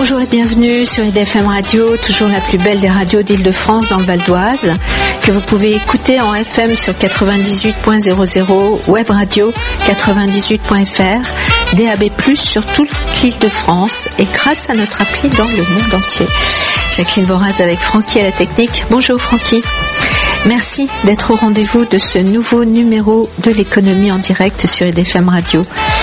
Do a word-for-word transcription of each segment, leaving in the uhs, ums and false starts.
Bonjour et bienvenue sur I D F M Radio, toujours la plus belle des radios d'Île-de-France dans le Val d'Oise, que vous pouvez écouter en F M sur quatre-vingt-dix-huit point zéro zéro, Web Radio quatre-vingt-dix-huit point F R, D A B plus, sur toute l'Île-de-France et grâce à notre appli dans le monde entier. Jacqueline Voraz avec Francky à la technique. Bonjour Francky. Merci d'être au rendez-vous de ce nouveau numéro de l'économie en direct sur I D F M Radio.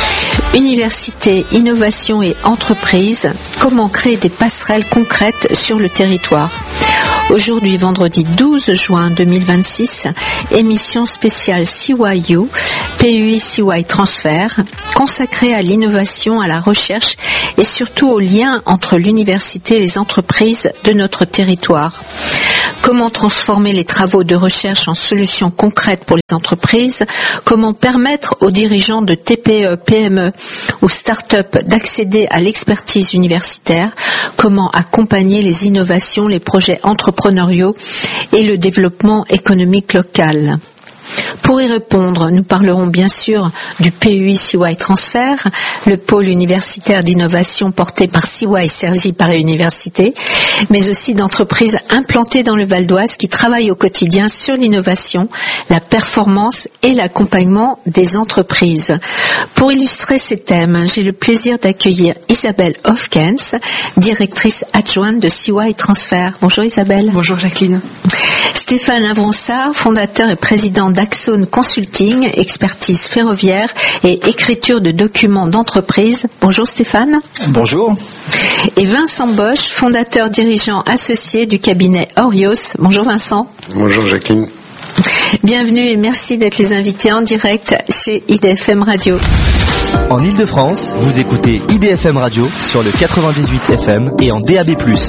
Université, innovation et entreprise, comment créer des passerelles concrètes sur le territoire. Aujourd'hui, vendredi douze juin deux mille vingt-six, émission spéciale C Y U, P U I C Y Transfert, consacrée à l'innovation, à la recherche et surtout au lien entre l'université et les entreprises de notre territoire. Comment transformer les travaux de recherche en solutions concrètes pour les entreprises? Comment permettre aux dirigeants de T P E, P M E ou start-up d'accéder à l'expertise universitaire? Comment accompagner les innovations, les projets entrepreneuriaux et le développement économique local? Pour y répondre, nous parlerons bien sûr du P U I C Y Transfert, le pôle universitaire d'innovation porté par C Y Cergy Paris Université, mais aussi d'entreprises implantées dans le Val d'Oise qui travaillent au quotidien sur l'innovation, la performance et l'accompagnement des entreprises. Pour illustrer ces thèmes, j'ai le plaisir d'accueillir Isabelle Hofkens, directrice adjointe de C Y Transfert. Bonjour Isabelle. Bonjour Jacqueline. Stéphane Avronsart, fondateur et président d'Axone Consulting, expertise ferroviaire et écriture de documents d'entreprise. Bonjour Stéphane. Bonjour. Et Vincent Bosch, fondateur dirigeant associé du cabinet Orios. Bonjour Vincent. Bonjour Jacqueline. Bienvenue et merci d'être les invités en direct chez I D F M Radio. En Île-de-France, vous écoutez I D F M Radio sur le quatre-vingt-dix-huit F M et en D A B plus.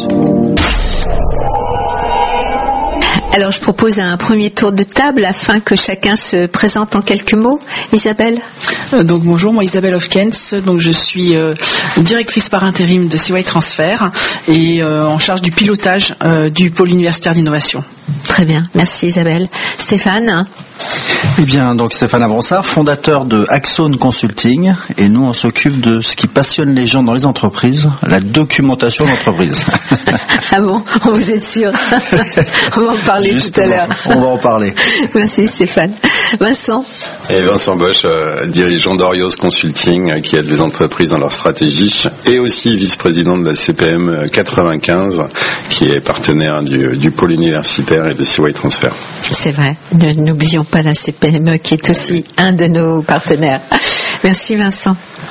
Alors, je propose un premier tour de table afin que chacun se présente en quelques mots. Isabelle. Donc bonjour, moi Isabelle Hofkens, donc je suis euh, directrice par intérim de C Y Transfert et euh, en charge du pilotage euh, du pôle universitaire d'innovation. Très bien, merci Isabelle. Stéphane. Eh bien, donc Stéphane Avronsart, fondateur de Axone Consulting, et nous on s'occupe de ce qui passionne les gens dans les entreprises, la documentation d'entreprise. Ah bon, vous êtes sûr? On va en parler Justement, tout à l'heure. On va en parler. Merci Stéphane. Vincent. Et Vincent Bosch, euh, dirigeant d'Orios Consulting, euh, qui aide les entreprises dans leur stratégie, et aussi vice-président de la C P M quatre-vingt-quinze, qui est partenaire du, du pôle universitaire et de C Y Transfert. C'est vrai, ne, n'oublions pas la C P M E qui est aussi un de nos partenaires. Merci Vincent.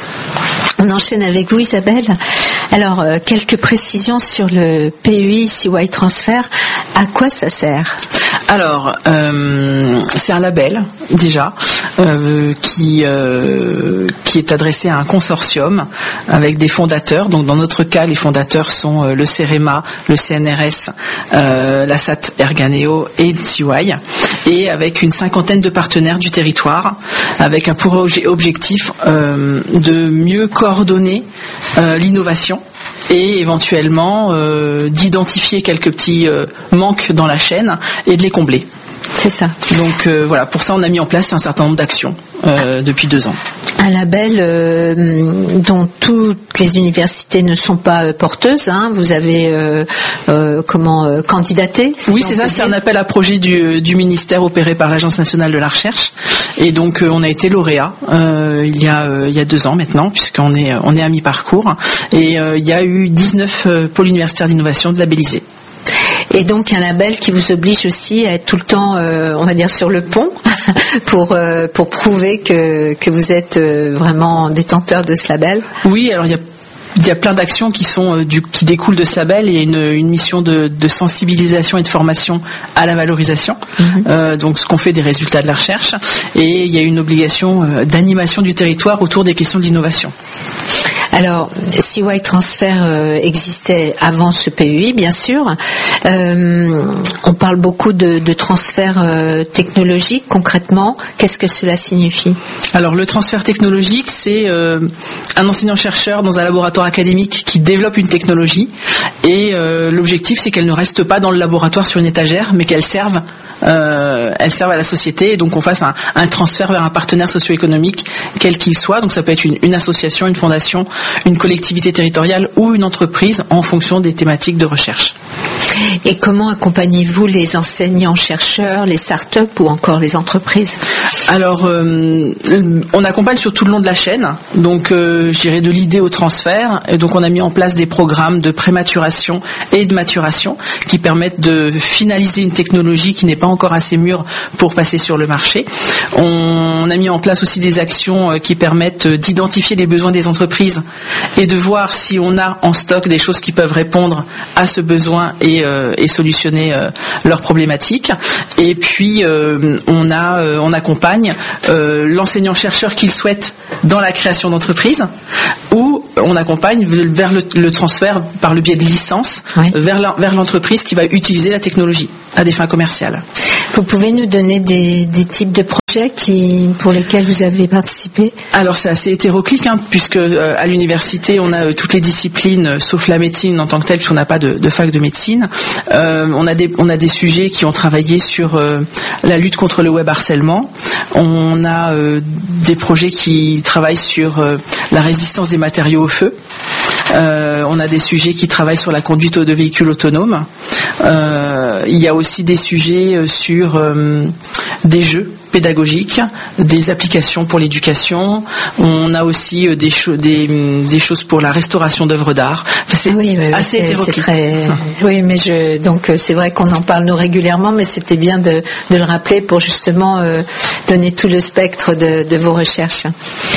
On enchaîne avec vous Isabelle. Alors, euh, quelques précisions sur le P U I C Y Transfert. À quoi ça sert ? Alors, euh, c'est un label déjà euh, qui euh, qui est adressé à un consortium avec des fondateurs. Donc, dans notre cas, les fondateurs sont euh, le CEREMA, le C N R S, euh, la S A T Erganeo et C Y, et avec une cinquantaine de partenaires du territoire, avec un pour objectif euh, de mieux coordonner euh, l'innovation et éventuellement euh, d'identifier quelques petits euh, manques dans la chaîne et de les combler. C'est ça. Donc euh, voilà, pour ça on a mis en place un certain nombre d'actions euh, depuis deux ans. Un label euh, dont toutes les universités ne sont pas euh, porteuses. Hein. Vous avez euh, euh, comment euh, candidaté si Oui, c'est ça. C'est un appel à projet du, du ministère opéré par l'Agence nationale de la recherche. Et donc euh, on a été lauréat euh, il y a euh, il y a deux ans maintenant, puisqu'on est on est à mi-parcours. Et euh, il y a eu dix-neuf euh, pôles universitaires d'innovation de labellisés. Et donc un label qui vous oblige aussi à être tout le temps, euh, on va dire, sur le pont pour euh, pour prouver que que vous êtes euh, vraiment détenteur de ce label. Oui, alors il y a Il y a plein d'actions qui sont euh, du, qui découlent de ce label. Il y a une, une mission de, de sensibilisation et de formation à la valorisation. Mm-hmm. Euh, donc, ce qu'on fait des résultats de la recherche. Et il y a une obligation euh, d'animation du territoire autour des questions de l'innovation. Alors, C Y Transfert euh, existait avant ce P U I, bien sûr. Euh, on parle beaucoup de, de transfert euh, technologique. Concrètement, qu'est-ce que cela signifie ? Alors, le transfert technologique, c'est euh, un enseignant-chercheur dans un laboratoire académique qui développe une technologie Et euh, l'objectif, c'est qu'elles ne restent pas dans le laboratoire sur une étagère, mais qu'elles servent, euh, elles servent à la société. Et donc on fasse un, un transfert vers un partenaire socio-économique, quel qu'il soit. Donc ça peut être une, une association, une fondation, une collectivité territoriale ou une entreprise en fonction des thématiques de recherche. Et comment accompagnez-vous les enseignants-chercheurs, les start-up ou encore les entreprises? Alors, euh, on accompagne sur tout le long de la chaîne, donc euh, je dirais de l'idée au transfert. Et donc on a mis en place des programmes de prématuration et de maturation qui permettent de finaliser une technologie qui n'est pas encore assez mûre pour passer sur le marché. On a mis en place aussi des actions qui permettent d'identifier les besoins des entreprises et de voir si on a en stock des choses qui peuvent répondre à ce besoin et, euh, et solutionner euh, leurs problématiques. Et puis euh, on a, euh, on accompagne euh, l'enseignant-chercheur qu'il souhaite dans la création d'entreprise, ou on accompagne vers le, le transfert par le biais de licences, oui, vers, la, vers l'entreprise qui va utiliser la technologie à des fins commerciales. Vous pouvez nous donner des, des types de projets qui, pour lesquels vous avez participé? Alors c'est assez hétéroclite, hein, puisque euh, à l'université on a euh, toutes les disciplines euh, sauf la médecine en tant que telle, puisqu'on n'a pas de, de fac de médecine. Euh, on a des on a des sujets qui ont travaillé sur euh, la lutte contre le web harcèlement. On a euh, des projets qui travaillent sur euh, la résistance des matériaux au feu. Euh, on a des sujets qui travaillent sur la conduite de véhicules autonomes. Euh, il y a aussi des sujets sur euh, des jeux pédagogiques, des applications pour l'éducation. On a aussi des, cho- des, des choses pour la restauration d'œuvres d'art. Enfin, c'est oui, oui, assez c'est, hétéroclite. C'est très... Oui, mais je donc c'est vrai qu'on en parle nous régulièrement, mais c'était bien de, de le rappeler pour justement euh, donner tout le spectre de, de vos recherches.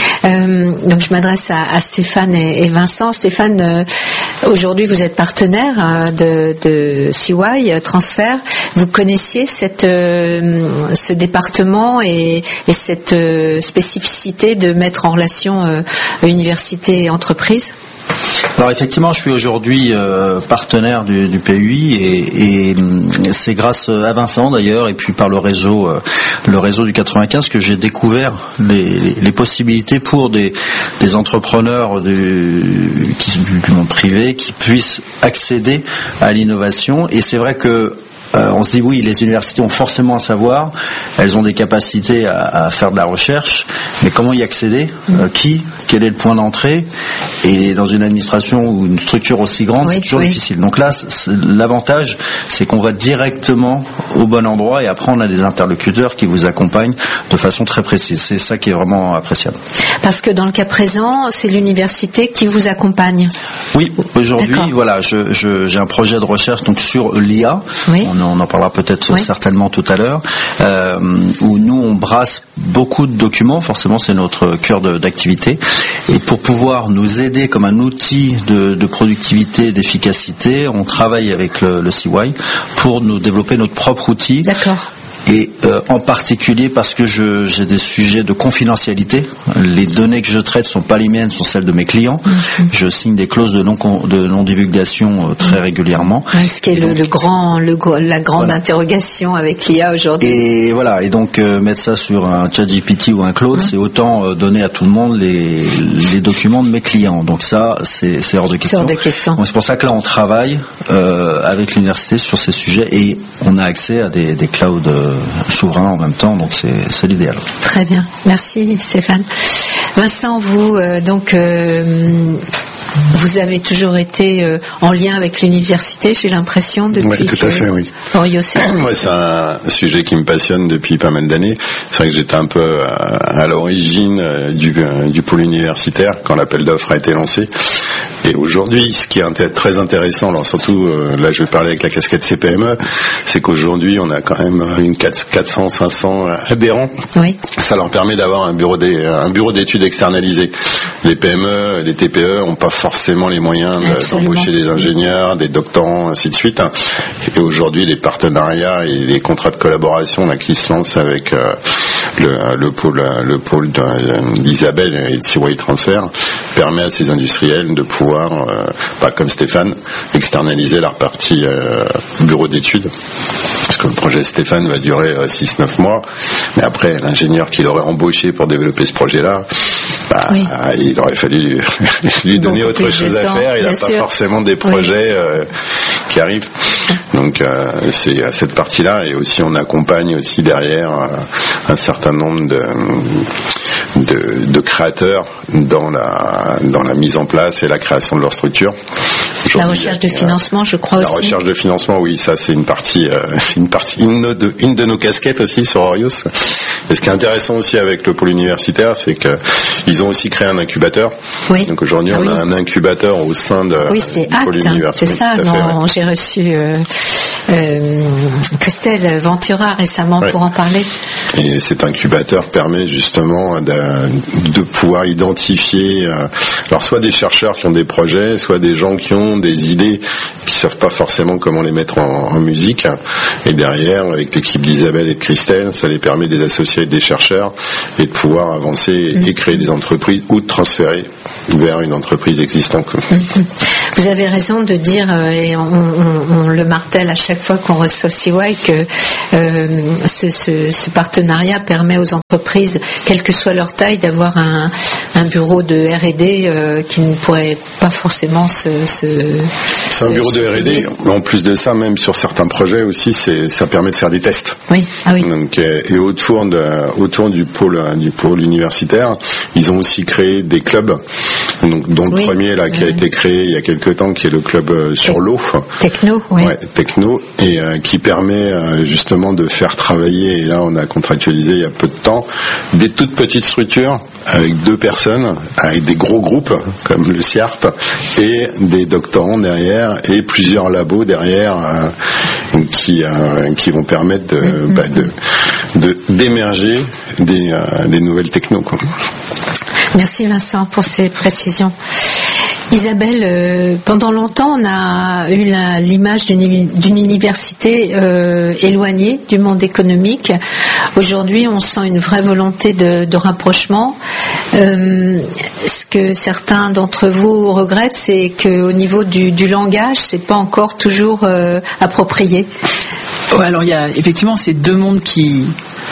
Euh, donc je m'adresse à, à Stéphane et, et Vincent. Stéphane, euh, aujourd'hui vous êtes partenaire euh, de, de C Y euh, Transfert. Vous connaissiez cette, euh, ce département et, et cette euh, spécificité de mettre en relation euh, université et entreprise? Alors effectivement, je suis aujourd'hui euh, partenaire du, du P U I et, et c'est grâce à Vincent d'ailleurs et puis par le réseau, euh, le réseau du quatre-vingt-quinze que j'ai découvert les, les possibilités pour des, des entrepreneurs du, qui, du monde privé qui puissent accéder à l'innovation. Et c'est vrai que Euh, on se dit oui, les universités ont forcément un savoir, elles ont des capacités à, à faire de la recherche, mais comment y accéder, euh, qui, quel est le point d'entrée? Et dans une administration ou une structure aussi grande, oui, c'est toujours oui. difficile. Donc là, c'est, l'avantage, c'est qu'on va directement au bon endroit et après on a des interlocuteurs qui vous accompagnent de façon très précise. C'est ça qui est vraiment appréciable. Parce que dans le cas présent, c'est l'université qui vous accompagne. Oui, aujourd'hui, D'accord. voilà, je, je, j'ai un projet de recherche donc sur l'I A. Oui. On On en parlera peut-être oui. certainement tout à l'heure, euh, où nous on brasse beaucoup de documents, forcément c'est notre cœur de, d'activité, et pour pouvoir nous aider comme un outil de, de productivité, d'efficacité, on travaille avec le, le C Y pour nous développer notre propre outil. D'accord. Et euh, en particulier parce que je, j'ai des sujets de confidentialité. Les données que je traite sont pas les miennes, sont celles de mes clients. Mm-hmm. Je signe des clauses de non de non divulgation euh, très régulièrement. Ouais, ce qui est le, donc, le grand, le, la grande voilà. interrogation avec l'I A aujourd'hui. Et voilà. Et donc euh, mettre ça sur un ChatGPT ou un Claude, mm-hmm. c'est autant euh, donner à tout le monde les les documents de mes clients. Donc ça, c'est, c'est hors de question. C'est hors de question. Donc, c'est pour ça que là, on travaille euh, avec l'université sur ces sujets et on a accès à des, des clouds. Euh, souverain en même temps, donc c'est, c'est l'idéal. Très bien, merci Stéphane. Vincent, vous euh, donc euh, vous avez toujours été euh, en lien avec l'université, j'ai l'impression, depuis. Oui, tout que... à fait, oui. Moi, c'est un sujet qui me passionne depuis pas mal d'années. C'est vrai que j'étais un peu à, à l'origine du, du pôle universitaire quand l'appel d'offres a été lancé. Et aujourd'hui, ce qui est très intéressant, alors surtout, euh, là je vais parler avec la casquette C P M E, c'est qu'aujourd'hui on a quand même une quatre cents, cinq cents adhérents. Oui. Ça leur permet d'avoir un bureau, d'é, un bureau d'études externalisé. Les P M E, les T P E n'ont pas forcément les moyens de, d'embaucher des ingénieurs, des doctorants, ainsi de suite. Et aujourd'hui, les partenariats et les contrats de collaboration là, qui se lancent avec euh, le, le pôle, le pôle d'Isabelle et de C Y Transfert permet à ces industriels de pouvoir, euh, pas comme Stéphane, externaliser leur partie euh, bureau d'études. Parce que le projet Stéphane va durer euh, six neuf mois, mais après l'ingénieur qu'il aurait embauché pour développer ce projet-là, bah, oui. il aurait fallu lui, lui donner autre chose à faire. Il n'a pas forcément des projets oui. euh, qui arrivent. Donc euh, c'est à cette partie-là, et aussi on accompagne aussi derrière euh, un certain nombre de, de, de créateurs dans la dans la mise en place et la création de leur structure. La recherche de financement, je crois la aussi. La recherche de financement, oui, ça c'est une partie, euh, une partie, une de, une de nos casquettes aussi sur Orios. Et ce qui est intéressant aussi avec le pôle universitaire, c'est que ils ont aussi créé un incubateur. Oui. Donc aujourd'hui, ah, on oui. a un incubateur au sein de oui, c'est du pôle Acte, universitaire. C'est ça. Non, fait, ouais. J'ai reçu euh, euh, Christelle Ventura récemment ouais. pour en parler. Et cet incubateur permet justement de, de pouvoir identifier, euh, alors soit des chercheurs qui ont des projets, soit des gens qui ont des idées qui savent pas forcément comment les mettre en, en musique. Et derrière, avec l'équipe d'Isabelle et de Christelle, ça les permet de les associer avec des chercheurs et de pouvoir avancer mmh. et créer des entreprises ou de transférer vers une entreprise existante. Mmh. Vous avez raison de dire, et on, on, on le martèle à chaque fois qu'on reçoit C Y, que euh, ce, ce, ce partenariat permet aux entreprises, quelle que soit leur taille, d'avoir un, un bureau de R et D euh, qui ne pourrait pas forcément se... se c'est un bureau de R et D, mais en plus de ça, même sur certains projets aussi, c'est, ça permet de faire des tests. Oui, ah oui. Donc, et autour, de, autour du pôle, du pôle universitaire, ils ont aussi créé des clubs, donc, dont le oui. premier là, qui a été créé il y a quelques temps, qui est le club euh, sur Te- l'eau. Techno, oui. Ouais, Techno, et euh, qui permet euh, justement de faire travailler, et là on a contractualisé il y a peu de temps, des toutes petites structures avec deux personnes, avec des gros groupes comme le C I A R P et des doctorants derrière et plusieurs labos derrière euh, qui euh, qui vont permettre de, mm-hmm. bah, de, de d'émerger des euh, des nouvelles technos, quoi. Merci Vincent pour ces précisions. Isabelle, euh, pendant longtemps, on a eu la, l'image d'une, d'une université euh, éloignée du monde économique. Aujourd'hui, on sent une vraie volonté de, de rapprochement. Euh, ce que certains d'entre vous regrettent, c'est qu'au niveau du, du langage, c'est pas encore toujours euh, approprié. Ouais, alors il y a effectivement ces deux mondes qui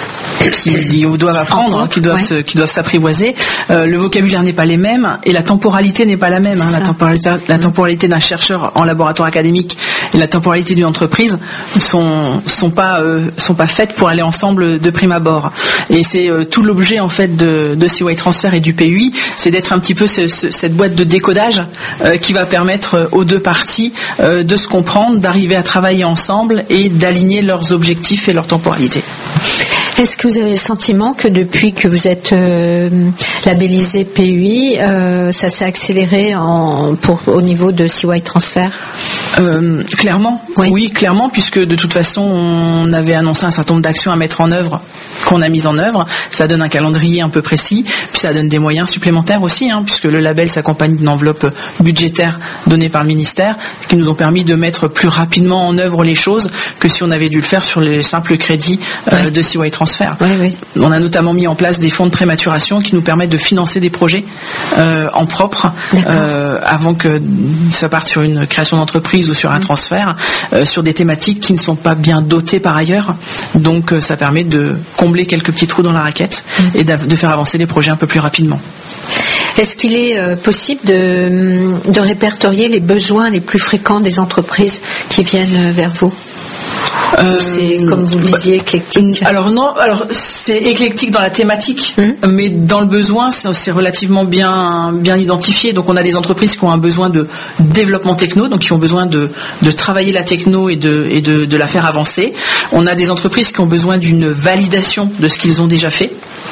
qui doivent apprendre, hein, qui doivent, ouais. se, qui doivent s'apprivoiser. Euh, le vocabulaire n'est pas les mêmes et la temporalité n'est pas la même. Hein. La temporalité, la temporalité d'un chercheur en laboratoire académique et la temporalité d'une entreprise sont sont pas euh, sont pas faites pour aller ensemble de prime abord. Et c'est euh, tout l'objet en fait de, de C Y Transfer et du P U I, c'est d'être un petit peu ce, ce, cette boîte de décodage euh, qui va permettre aux deux parties euh, de se comprendre, d'arriver à travailler ensemble et d'aligner leurs objectifs et leur temporalité. Est-ce que vous avez le sentiment que depuis que vous êtes euh, labellisé P U I, euh, ça s'est accéléré en, pour, au niveau de C Y Transfer ? Euh, clairement, oui. oui, clairement, puisque de toute façon, on avait annoncé un certain nombre d'actions à mettre en œuvre, qu'on a mises en œuvre. Ça donne un calendrier un peu précis, puis ça donne des moyens supplémentaires aussi, hein, puisque le label s'accompagne d'une enveloppe budgétaire donnée par le ministère, qui nous ont permis de mettre plus rapidement en œuvre les choses que si on avait dû le faire sur les simples crédits euh, oui. de C Y Transfer. Oui, oui. On a notamment mis en place des fonds de prématuration qui nous permettent de financer des projets euh, en propre euh, avant que ça parte sur une création d'entreprise ou sur un transfert, euh, sur des thématiques qui ne sont pas bien dotées par ailleurs. Donc euh, ça permet de combler quelques petits trous dans la raquette et de faire avancer les projets un peu plus rapidement. Est-ce qu'il est euh, possible de, de répertorier les besoins les plus fréquents des entreprises qui viennent vers vous ? Euh, c'est comme vous le disiez, éclectique. Alors non, alors c'est éclectique dans la thématique, mmh. mais dans le besoin, c'est, c'est relativement bien bien identifié. Donc on a des entreprises qui ont un besoin de développement techno, donc qui ont besoin de de travailler la techno et de et de, de la faire avancer. On a des entreprises qui ont besoin d'une validation de ce qu'ils ont déjà fait.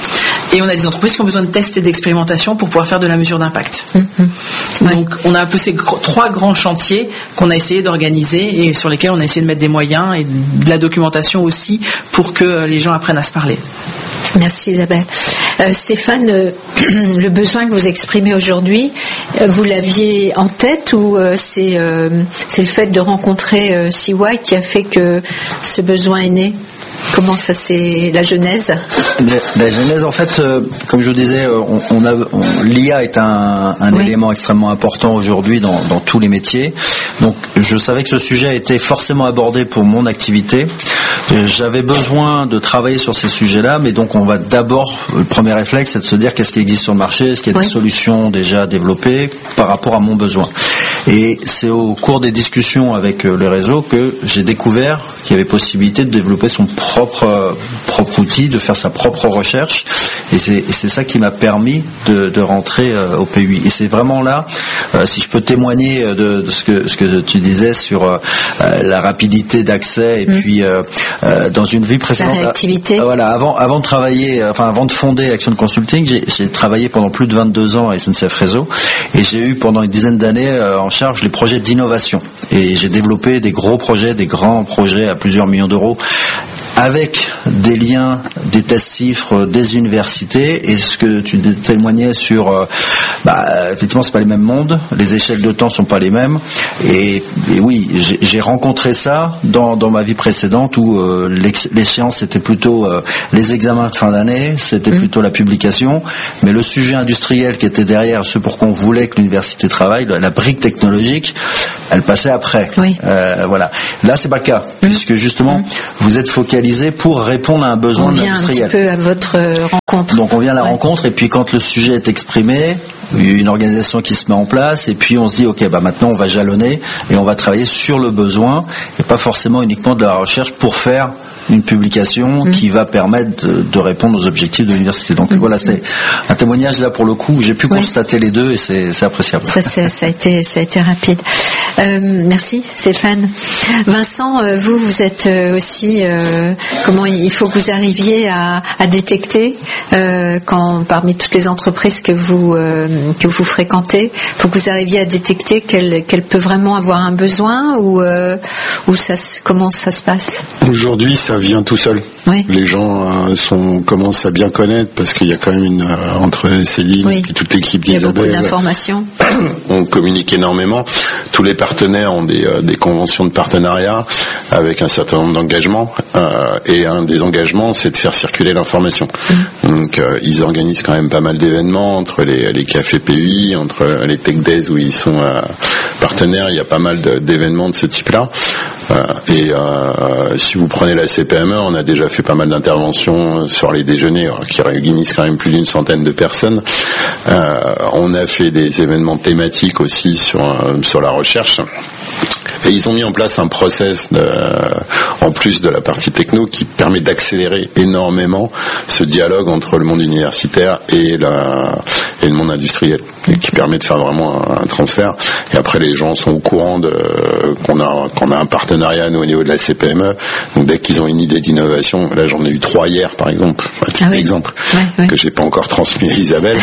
Et on a des entreprises qui ont besoin de tests et d'expérimentation pour pouvoir faire de la mesure d'impact. Mmh. Donc ouais. on a un peu ces gr- trois grands chantiers qu'on a essayé d'organiser et sur lesquels on a essayé de mettre des moyens et de la documentation aussi pour que les gens apprennent à se parler. Merci Isabelle. Euh, Stéphane, euh, le besoin que vous exprimez aujourd'hui, euh, vous l'aviez en tête ou euh, c'est, euh, c'est le fait de rencontrer euh, C Y qui a fait que ce besoin est né ? Comment ça, c'est la genèse ? La, la genèse, en fait, euh, comme je vous disais, on, on a, on, l'I A est un, un oui. élément extrêmement important aujourd'hui dans, dans tous les métiers. Donc, je savais que ce sujet était forcément abordé pour mon activité. J'avais besoin de travailler sur ces sujets-là, mais donc on va d'abord, le premier réflexe, c'est de se dire qu'est-ce qui existe sur le marché, est-ce qu'il y a oui. des solutions déjà développées par rapport à mon besoin. Et c'est au cours des discussions avec le réseau que j'ai découvert qu'il y avait possibilité de développer son propre propre outil, de faire sa propre recherche. Et c'est, et c'est ça qui m'a permis de, de rentrer euh, au P U I. Et c'est vraiment là, euh, si je peux témoigner de, de ce que ce que tu disais sur euh, la rapidité d'accès et mmh. puis euh, euh, dans une vie précédente. La réactivité. Euh, voilà, avant avant de travailler, enfin avant de fonder Action Consulting, j'ai, j'ai travaillé pendant plus de vingt-deux ans à S N C F Réseau et j'ai eu pendant une dizaine d'années euh, en charge les projets d'innovation. Et j'ai développé des gros projets, des grands projets à plusieurs millions d'euros, avec des liens, des tests chiffres des universités. Et ce que tu témoignais sur, euh, bah, effectivement, c'est pas les mêmes mondes, les échelles de temps sont pas les mêmes. Et, et oui, j'ai, j'ai rencontré ça dans, dans ma vie précédente où euh, l'échéance c'était plutôt euh, les examens de fin d'année, c'était mmh. plutôt la publication, mais le sujet industriel qui était derrière, ce pour qu'on voulait que l'université travaille, la, la brique technologique, elle passait après. Oui. Euh, voilà. Là, c'est pas le cas, mmh. puisque justement, mmh. vous êtes focalisé pour répondre à un besoin de l'industriel. On vient un petit peu à votre rencontre. Donc on vient à la ouais. rencontre et puis quand le sujet est exprimé, une organisation qui se met en place et puis on se dit ok bah maintenant on va jalonner et on va travailler sur le besoin et pas forcément uniquement de la recherche pour faire une publication mmh. qui va permettre de, de répondre aux objectifs de l'université. Donc mmh. voilà, c'est un témoignage là pour le coup où j'ai pu oui. constater les deux et c'est, c'est appréciable. Ça, c'est, ça a été, ça a été rapide. Euh, merci Stéphane. Vincent, euh, vous, vous êtes euh, aussi euh, comment il faut que vous arriviez à, à détecter euh, quand parmi toutes les entreprises que vous euh, que vous fréquentez, il faut que vous arriviez à détecter qu'elle qu'elle peut vraiment avoir un besoin ou euh, ou ça comment ça se passe. Aujourd'hui, ça vient tout seul. Oui. Les gens euh, sont commencent à bien connaître parce qu'il y a quand même une euh, entre Céline oui. et toute l'équipe d'Isabelle. Il y a d'Isabelle. beaucoup d'informations. On communique énormément. Tous les partenaires ont des, euh, des conventions de partenariat avec un certain nombre d'engagements euh, et un des engagements, c'est de faire circuler l'information. Mmh. Donc euh, ils organisent quand même pas mal d'événements entre les, les cafés P U I, entre les Tech Days où ils sont euh, partenaires. Il y a pas mal de, d'événements de ce type-là. Euh, et euh, si vous prenez la C P M E, on a déjà fait pas mal d'interventions sur les déjeuners alors, qui réunissent quand même plus d'une centaine de personnes. Euh, on a fait des événements thématiques aussi sur euh, sur la recherche. Et ils ont mis en place un process de, en plus de la partie techno qui permet d'accélérer énormément ce dialogue entre le monde universitaire et, la, et le monde industriel, et qui permet de faire vraiment un, un transfert. Et après, les gens sont au courant de, qu'on a qu'on a un partenariat nous, au niveau de la C P M E. Donc dès qu'ils ont une idée d'innovation, là j'en ai eu trois hier par exemple, un petit ah oui. exemple ouais, ouais. que j'ai pas encore transmis à Isabelle.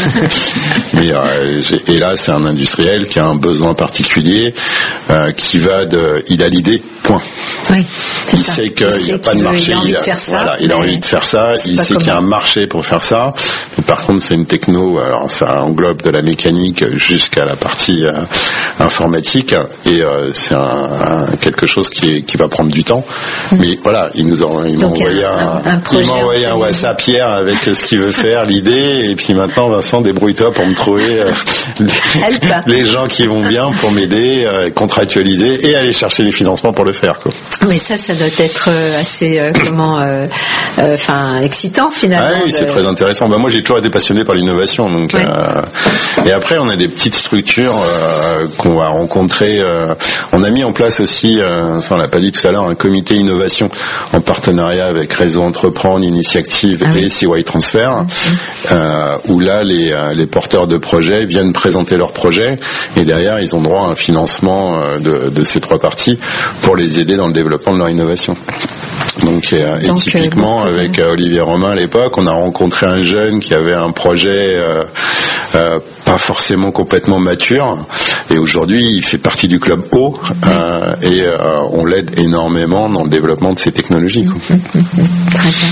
Mais euh, j'ai, et là c'est un industriel qui a un besoin particulier. Euh, qui va de, il a l'idée, point. Oui, il ça. sait qu'il n'y a pas de marché. Il a envie il a, de faire ça. Voilà, il a envie de faire ça. Il sait qu'il y a un marché pour faire ça. Mais par contre, c'est une techno. Alors, ça englobe de la mécanique jusqu'à la partie euh, informatique, et euh, c'est un, un, quelque chose qui, est, qui va prendre du temps. Mmh. Mais voilà, il nous a, il m'a envoyé un, un, un, il m'a envoyé un WhatsApp hier avec ce qu'il veut faire, l'idée, et puis maintenant, Vincent, débrouille-toi pour me trouver euh, les, les gens qui vont bien pour m'aider, euh, contractualiser et aller chercher les financements pour le faire, quoi. Mais ça, ça doit être assez, euh, comment, enfin, euh, euh, excitant finalement. Ah oui, de... c'est très intéressant. Bah moi, j'ai toujours été passionné par l'innovation, donc. Ouais. Euh, et après, on a des petites structures euh, qu'on va rencontrer. Euh, on a mis en place aussi, euh, ça on l'a pas dit tout à l'heure, un comité innovation en partenariat avec Réseau Entreprendre, Initiative ah, et oui. C Y Transfer, mmh. euh, où là, les, les porteurs de projets viennent présenter leurs projets et derrière, ils ont droit à un financement de, de ces trois parties pour les aider dans le développement de leur innovation. Donc, et, Donc, et typiquement, euh, avec euh, Olivier Romain à l'époque, on a rencontré un jeune qui avait un projet euh, euh, pas forcément complètement mature, et aujourd'hui il fait partie du club O, oui. euh, et euh, on l'aide énormément dans le développement de ces technologies. Quoi. Mmh, mmh, mmh. Très bien.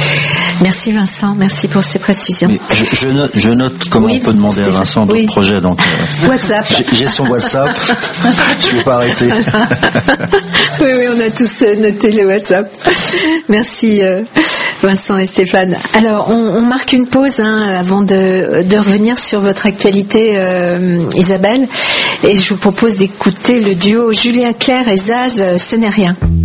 Merci Vincent, merci pour ces précisions. Mais je, je, note, je note comment oui, on peut demander Stéphane. à Vincent d'autres oui. projets. Donc, euh, WhatsApp. J'ai, j'ai son WhatsApp. Je ne vais pas arrêter. oui, oui, on a tous noté le WhatsApp. Merci euh, Vincent et Stéphane. Alors, on, on marque une pause hein, avant de, de revenir sur votre actualité, euh, Isabelle. Et je vous propose d'écouter le duo Julien Clerc et Zaz, Ce n'est rien.